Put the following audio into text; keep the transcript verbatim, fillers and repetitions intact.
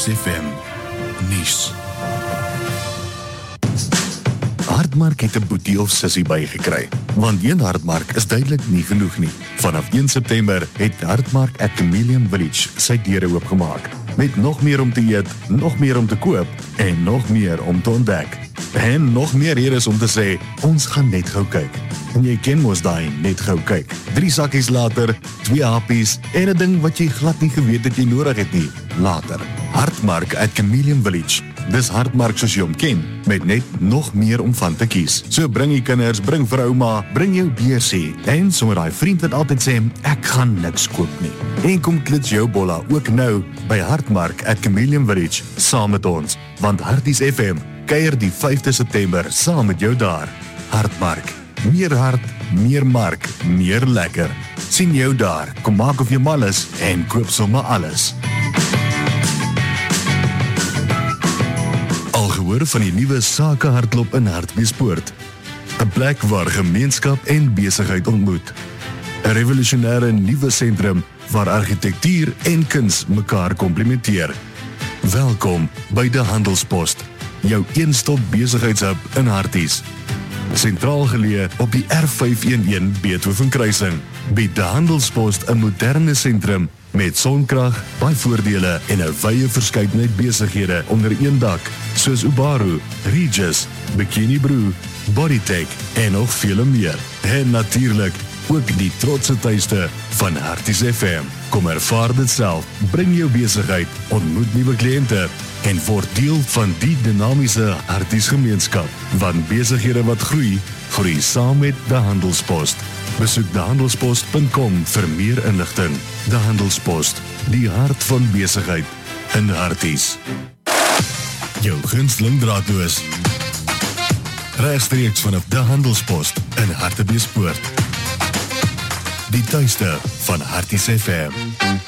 Harties F M nuus. Hartmark het 'n boetie of sussie bygekry, want een Hartmark is duidelik nie genoeg nie. Vanaf een September het Hartmark at Chameleon Village sy deure oopgemaak, met nog meer om te eet, nog meer om te koop en nog meer om te ontdek. En nog meer redes om te sê, ons gaan net gou kyk. En jy ken mos daai net gou kyk. Drie sakkies later, twee happies en 'n ding wat jy glad nie geweet het jy nodig het nie. Later. Hartmark at Chameleon Village. Dis Hartmark soos jy hom ken, met net nog meer om van te kies. So bring jy kinders, bring vir ouma, bring jou beursie en sommer daai vriend wat altyd sê, ek gaan niks koop nie. En kom klits jou bolla ook nou by Hartmark at Chameleon Village saam met ons, want Harties F M kuier die vyfde September saam met jou daar. Hartmark. Meer hart, meer mark, meer lekker. Sien jou daar, kom maak of jy mal is en koop sommer alles. Al gehoor van die nuwe Sake Hardloop in Hartbeespoort. 'n Plek waar gemeenskap en besigheid ontmoet. 'n Revolusionêre nuwe sentrum waar argitektuur en kuns mekaar komplementeer. Welkom by De Handelspost, jou een-stop besigheidshub in Harties. Sentraal geleë op die R vyf een een Beethoven kruising, bied De Handelspost 'n moderne sentrum met sonkrag, baie voordele en 'n wye verskeidenheid besighede onder een dak, soos Ubaru, Regis, Bikini Brew, Bodytech en nog vele meer. En natuurlik ook die trotse tuiste van Harties F M. Kom ervaar dit self, bring jou besigheid, ontmoet nuwe kliënte en word deel van die dinamiese Harties gemeenskap. Want besighede wat groei, groei saam met De Handelspost. Besoek de handelspost punt com vir meer inligting. De Handelspost, die hart van besigheid in Harties. Jou gunsteling draadloos. Regstreeks vanaf De Handelspost in Hartbeespoort. Die tuiste van Harties F M.